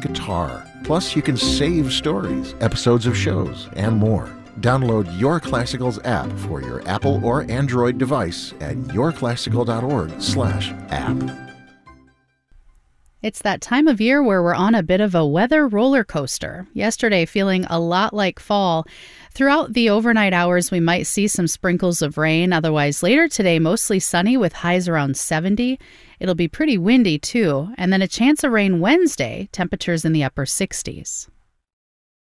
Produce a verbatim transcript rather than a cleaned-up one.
guitar. Plus, you can save stories, episodes of shows, and more. Download Your Classicals app for your Apple or Android device at yourclassical.org slash app. It's that time of year where we're on a bit of a weather roller coaster. Yesterday feeling a lot like fall. Throughout the overnight hours, we might see some sprinkles of rain. Otherwise, later today, mostly sunny with highs around seventy. It'll be pretty windy, too. And then a chance of rain Wednesday, temperatures in the upper sixties.